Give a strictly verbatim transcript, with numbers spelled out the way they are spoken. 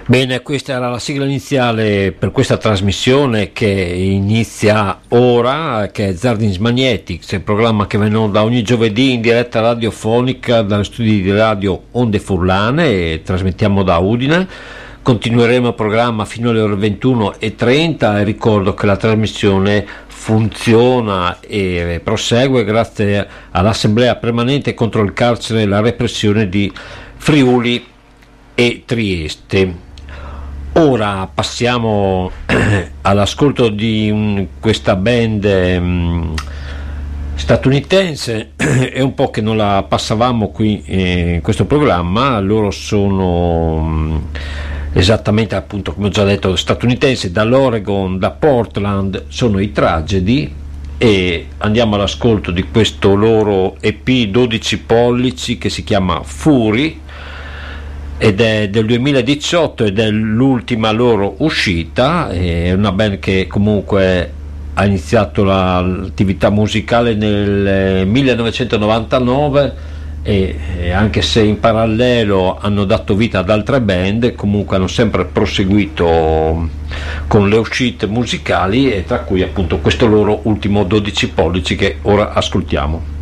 Bene, questa era la sigla iniziale per questa trasmissione che inizia ora, che è Zardins Magnetics, il programma che viene da ogni giovedì in diretta radiofonica dagli studi di radio Onde Furlane e trasmettiamo da Udine. Continueremo il programma fino alle ore ventuno e trenta e ricordo che la trasmissione funziona e prosegue grazie all'Assemblea Permanente contro il carcere e la repressione di Friuli e Trieste. Ora passiamo all'ascolto di um, questa band um, statunitense, è un po' che non la passavamo qui eh, in questo programma. Loro sono um, esattamente, appunto, come ho già detto, statunitensi, dall'Oregon, da Portland, sono i Tragedy, e andiamo all'ascolto di questo loro E P dodici pollici che si chiama Fury ed è del duemiladiciotto ed è l'ultima loro uscita. È una band che comunque ha iniziato la, l'attività musicale nel millenovecentonovantanove e, e anche se in parallelo hanno dato vita ad altre band, comunque hanno sempre proseguito con le uscite musicali, e tra cui appunto questo loro ultimo dodici pollici che ora ascoltiamo.